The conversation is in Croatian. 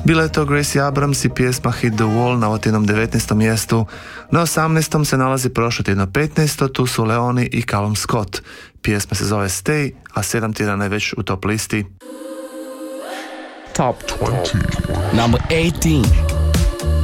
Bila je to Gracie Abrams i pjesma Hit the Wall na otinom 19. mjestu. Na 18. se nalazi prošlotjedno 15. Tu su Leoni i Callum Scott. Pjesma se zove Stay, a 7 tjedana je već u top listi. Top 20. Number 18.